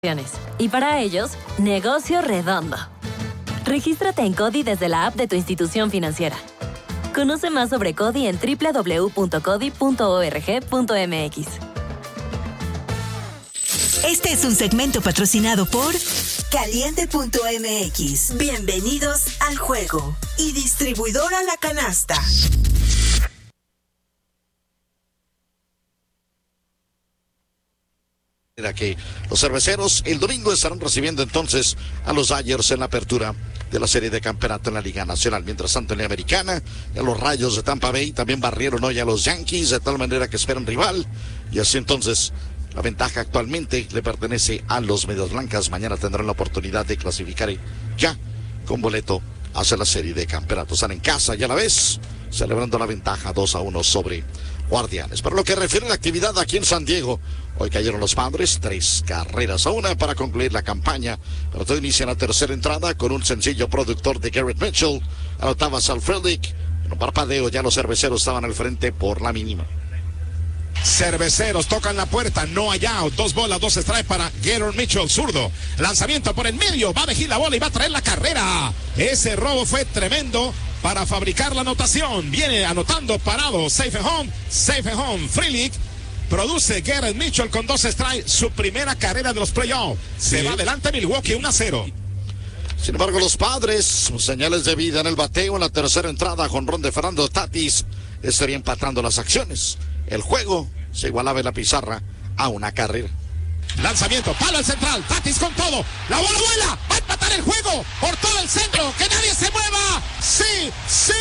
Y para ellos, negocio redondo. Regístrate en CODI desde la app de tu institución financiera. Conoce más sobre CODI en www.codi.org.mx. Este es un segmento patrocinado por Caliente.mx. Bienvenidos al juego. Y distribuidora La Canasta. Que los cerveceros el domingo estarán recibiendo entonces a los Dodgers en la apertura de la serie de campeonato en la Liga Nacional. Mientras tanto en la Americana, ya los Rayos de Tampa Bay también barrieron hoy a los Yankees, de tal manera que esperan rival, y así entonces la ventaja actualmente le pertenece a los Medias Blancas. Mañana tendrán la oportunidad de clasificar ya con boleto hacia la serie de campeonato. Están en casa y a la vez celebrando la ventaja 2-1 sobre Guardianes. Por lo que refiere a la actividad aquí en San Diego, hoy cayeron los Padres 3-1 para concluir la campaña, pero todo inicia en la tercera entrada con un sencillo productor de Garrett Mitchell. Anotaba Sal Frelick. En un parpadeo ya los cerveceros estaban al frente por la mínima. Cerveceros tocan la puerta, no hay out, 2 bolas, 2 strikes para Garrett Mitchell, zurdo. Lanzamiento por el medio, va a dejar la bola y va a traer la carrera. Ese robo fue tremendo para fabricar la anotación. Viene anotando parado, safe and home, Frelick. Produce Garrett Mitchell con 2 strikes, su primera carrera de los playoffs. Se va adelante Milwaukee 1-0. Sin embargo, los Padres, señales de vida en el bateo en la tercera entrada, jonrón de Fernando Tatis, estaría empatando las acciones. El juego se igualaba en la pizarra a una carrera. Lanzamiento, palo al central, Tatis con todo, la bola vuela, va a empatar el juego por todo el centro, que nadie se mueva. Sí,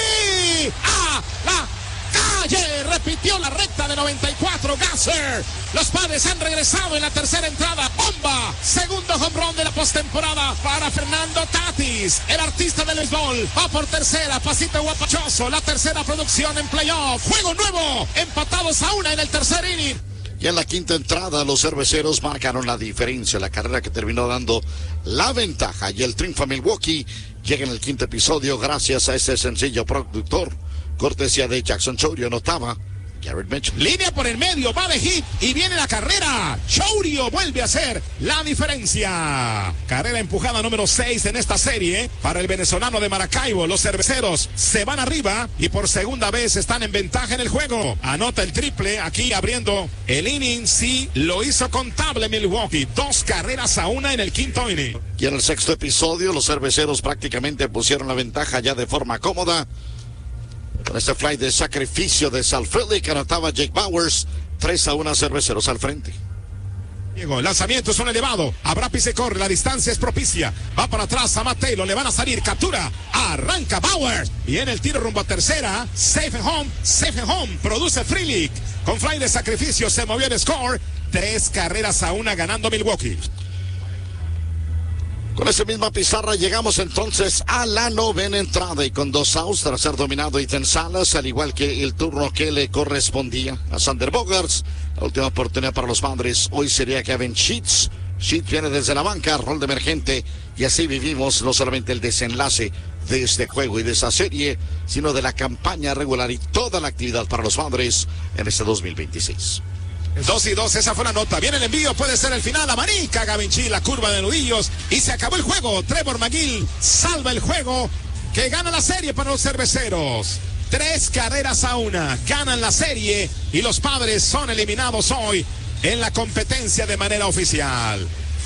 a la calle, repitió la recta de 94, Gasser. Los Padres han regresado en la tercera entrada, bomba, segundo home run de la postemporada para Fernando Tatis, el artista del béisbol, va por tercera, pasito guapachoso, la tercera producción en playoff, juego nuevo, empatados a 1 en el tercer inning. Y en la quinta entrada, los cerveceros marcaron la diferencia, la carrera que terminó dando la ventaja. Y el triunfo a Milwaukee llega en el quinto episodio gracias a ese sencillo productor. Cortesía de Jackson Chourio, anotaba Garrett Mitchell. Línea por el medio, va de hit y viene la carrera. Chourio vuelve a hacer la diferencia. Carrera empujada número 6 en esta serie para el venezolano de Maracaibo. Los cerveceros se van arriba y por segunda vez están en ventaja en el juego. Anota el triple aquí abriendo el inning. Sí, lo hizo contable Milwaukee. 2 carreras a 1 en el quinto inning. Y en el sexto episodio, los cerveceros prácticamente pusieron la ventaja ya de forma cómoda. Con este fly de sacrificio de Sal Frelick, anotaba Jake Bauers, 3-1 cerveceros al frente. El lanzamiento es un elevado, Abrapi se corre, la distancia es propicia, va para atrás a Matt Taylor, le van a salir, captura, arranca Bauers, viene el tiro rumbo a tercera, safe and home, produce Frelick, con fly de sacrificio se movió el score, 3 carreras a 1 ganando Milwaukee. Con esa misma pizarra llegamos entonces a la novena entrada y con 2 outs tras ser dominado Ethan Salas, al igual que el turno que le correspondía a Sander Bogaerts. La última oportunidad para los Padres hoy sería Kevin Sheets. Sheets viene desde la banca, rol de emergente, y así vivimos no solamente el desenlace de este juego y de esa serie, sino de la campaña regular y toda la actividad para los Padres en este 2026. 2-2, esa fue la nota. Viene el envío, puede ser el final. Amanica Gavinci, la curva de nudillos. Y se acabó el juego. Trevor McGill salva el juego, que gana la serie para los cerveceros. 3 carreras a 1. Ganan la serie y los Padres son eliminados hoy en la competencia de manera oficial.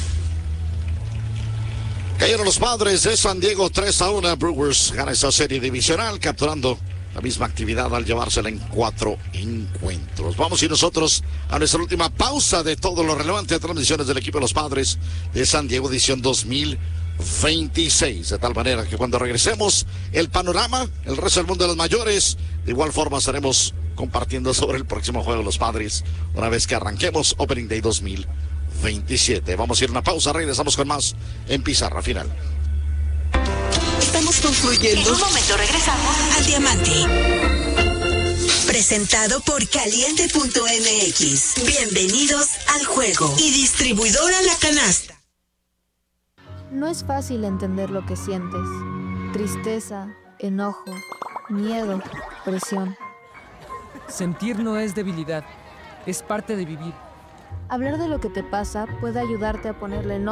Cayeron los Padres de San Diego 3-1. Brewers gana esa serie divisional, capturando la misma actividad al llevársela en 4 encuentros. Vamos y nosotros a nuestra última pausa de todo lo relevante a transmisiones del equipo de los Padres de San Diego, edición 2026. De tal manera que cuando regresemos, el panorama, el resto del mundo de los mayores, de igual forma estaremos compartiendo sobre el próximo juego de los Padres una vez que arranquemos Opening Day 2027. Vamos a ir a una pausa, regresamos con más en Pizarra Final. Estamos construyendo. En un momento regresamos al Diamante. Presentado por Caliente.mx. Bienvenidos al juego. Y distribuidora La Canasta. No es fácil entender lo que sientes. Tristeza, enojo, miedo, presión. Sentir no es debilidad, es parte de vivir. Hablar de lo que te pasa puede ayudarte a ponerle